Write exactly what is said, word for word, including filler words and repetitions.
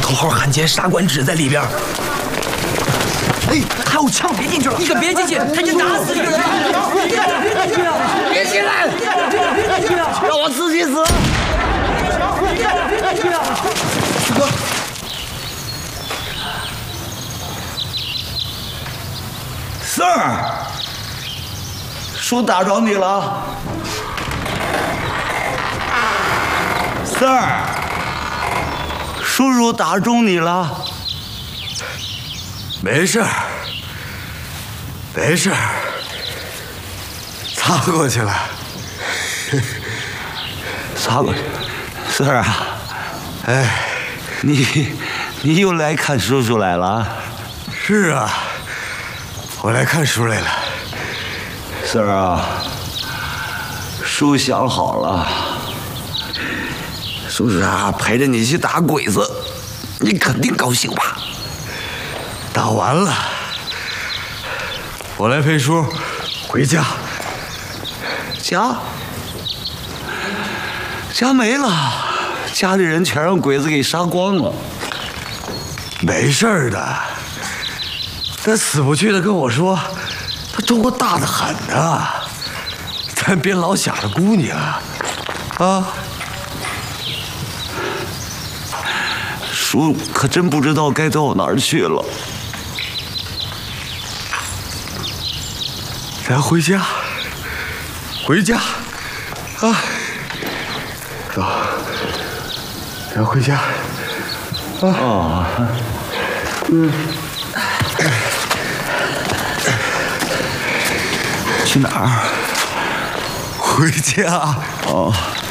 头号汉奸杀官纸在里边。哎，还有枪，别进去了！你可别进去，他就打死一个人！ 别进来！让我自己死！师哥，Sir， 叔打着你了。Sir， 叔叔打中你了。没事儿，没事儿，擦过去了，擦过去。Sir啊，哎，你你又来看叔叔来了？是啊，我来看叔来了。Sir啊，叔想好了，叔叔啊，陪着你去打鬼子，你肯定高兴吧？打完了，我来陪叔回家。家？家没了，家里人全让鬼子给杀光了。没事的，那死不去的跟我说，他中国大的很呢，咱别老想着姑娘啊。叔可真不知道该到哪儿去了。咱回家，回家，啊！走，咱回家，啊！哦，嗯，去哪儿？回家。哦。